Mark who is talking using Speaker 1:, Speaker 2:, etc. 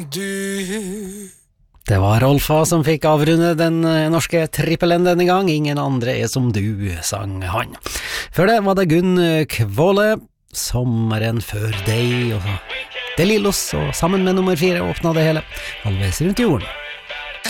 Speaker 1: Det var Rolfa som fikk avrunde den norske trippelen denne gang. Ingen andre er som du, sang han. Før det var det Gunn Kvåle, Sommeren før deg, og De Lillos, og sammen med nummer 4 åpnet det hele halvveis rundt jorden.